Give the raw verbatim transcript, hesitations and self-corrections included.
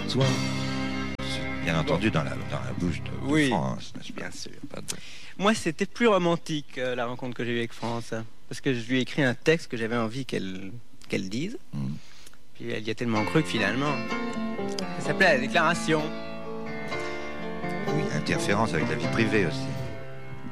toi. C'est bien entendu dans la, dans la bouche de, de Oui, France, n'est-ce pas? bien sûr. Pas de- Moi, c'était plus romantique, euh, la rencontre que j'ai eue avec France. Parce que je lui ai écrit un texte que j'avais envie qu'elle qu'elle dise. Mm. Puis elle y a tellement cru que finalement, ça s'appelait la déclaration. Oui, interférence avec la vie privée aussi.